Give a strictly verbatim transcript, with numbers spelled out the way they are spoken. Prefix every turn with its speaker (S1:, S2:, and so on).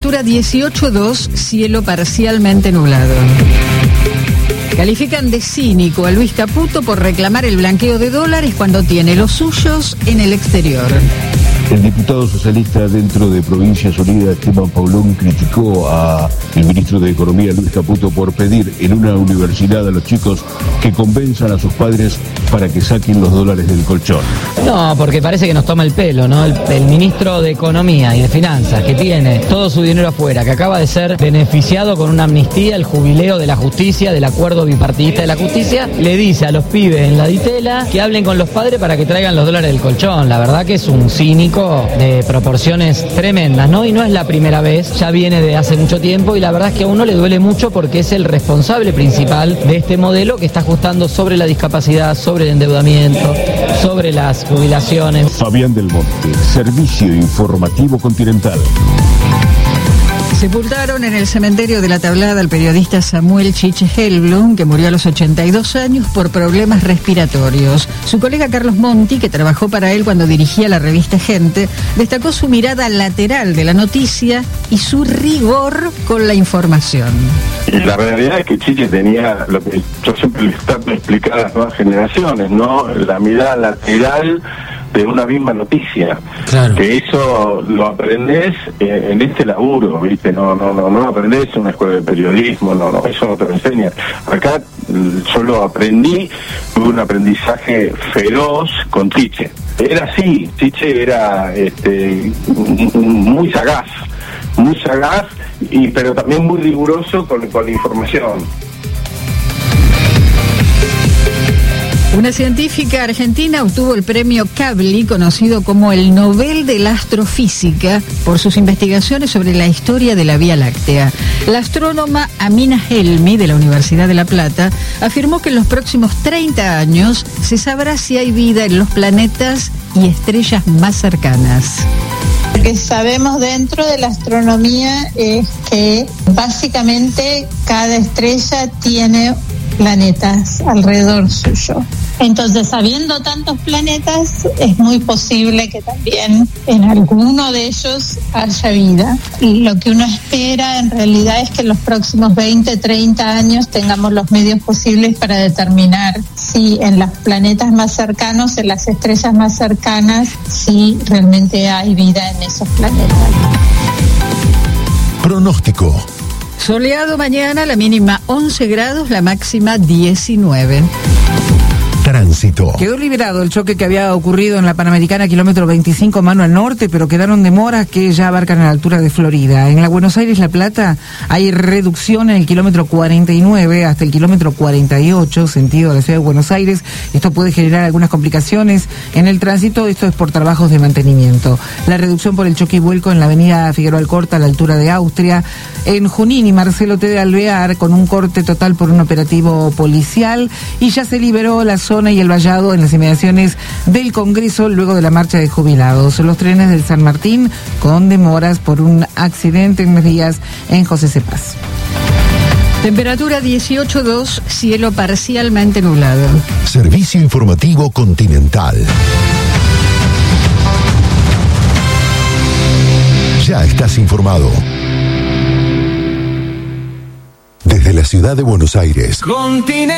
S1: Temperatura dieciocho dos, cielo parcialmente nublado. Califican de cínico a Luis Caputo por reclamar el blanqueo de dólares cuando tiene los suyos en el exterior.
S2: El diputado socialista dentro de Provincias Unidas, Esteban Paulón, criticó al ministro de Economía, Luis Caputo, por pedir en una universidad a los chicos que convenzan a sus padres para que saquen los dólares del colchón.
S3: No, porque parece que nos toma el pelo, ¿no? El, el ministro de Economía y de Finanzas, que tiene todo su dinero afuera, que acaba de ser beneficiado con una amnistía, el jubileo de la justicia, del acuerdo bipartidista de la justicia, le dice a los pibes en la ditela que hablen con los padres para que traigan los dólares del colchón. La verdad que es un cínico de proporciones tremendas, ¿no? Y no es la primera vez, ya viene de hace mucho tiempo y la verdad es que a uno le duele mucho porque es el responsable principal de este modelo que está ajustando sobre la discapacidad, sobre el endeudamiento, sobre las jubilaciones.
S2: Fabián del Monte, Servicio Informativo Continental.
S1: Sepultaron en el cementerio de La Tablada al periodista Samuel Chiche Helblum, que murió a los ochenta y dos años por problemas respiratorios. Su colega Carlos Monti, que trabajó para él cuando dirigía la revista Gente, destacó su mirada lateral de la noticia y su rigor con la información.
S4: Y la realidad es que Chiche tenía lo que yo siempre les trato de explicar a las nuevas generaciones, ¿no? La mirada lateral de una misma noticia. Claro. Que eso lo aprendes eh, en este laburo, ¿viste? No, no, no, no lo aprendes en una escuela de periodismo, no, no, eso no te lo enseñan. Acá yo lo aprendí, tuve un aprendizaje feroz con Chiche. Era así, Chiche era este, muy sagaz, muy sagaz, y pero también muy riguroso con, con la información.
S1: Una científica argentina obtuvo el premio Kavli, conocido como el Nobel de la Astrofísica, por sus investigaciones sobre la historia de la Vía Láctea. La astrónoma Amina Helmi, de la Universidad de La Plata, afirmó que en los próximos treinta años se sabrá si hay vida en los planetas y estrellas más cercanas.
S5: Lo que sabemos dentro de la astronomía es que básicamente cada estrella tiene planetas alrededor suyo. Entonces, sabiendo tantos planetas, es muy posible que también en alguno de ellos haya vida. Y lo que uno espera en realidad es que en los próximos veinte, treinta años tengamos los medios posibles para determinar si en los planetas más cercanos, en las estrellas más cercanas, si realmente hay vida en esos planetas.
S6: Pronóstico.
S1: Soleado mañana, la mínima once grados, la máxima diecinueve.
S6: Tránsito.
S7: Quedó liberado el choque que había ocurrido en la Panamericana, kilómetro veinticinco, mano al norte, pero quedaron demoras que ya abarcan a la altura de Florida. En la Buenos Aires-La Plata hay reducción en el kilómetro cuarenta y nueve hasta el kilómetro cuarenta y ocho, sentido de la ciudad de Buenos Aires. Esto puede generar algunas complicaciones en el tránsito, esto es por trabajos de mantenimiento. La reducción por el choque y vuelco en la avenida Figueroa Alcorta, a la altura de Austria. En Junín y Marcelo T. de Alvear, con un corte total por un operativo policial, y ya se liberó la zona y el vallado en las inmediaciones del Congreso luego de la marcha de jubilados. Los trenes del San Martín con demoras por un accidente en las vías en José Cepaz.
S1: Temperatura dieciocho dos, cielo parcialmente nublado.
S6: Servicio Informativo Continental. Ya estás informado. Desde la ciudad de Buenos Aires.
S8: Continental.